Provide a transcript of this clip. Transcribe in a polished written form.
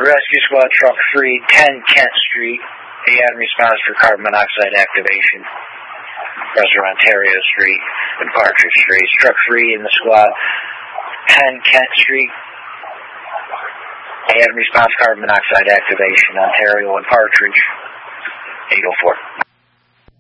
Rescue Squad Truck 3, 10 Kent Street. AN response for carbon monoxide activation. Restaurant Ontario Street and Partridge Street. Truck 3 in the squad, 10 Kent Street. AN response carbon monoxide activation, Ontario and Partridge, 804.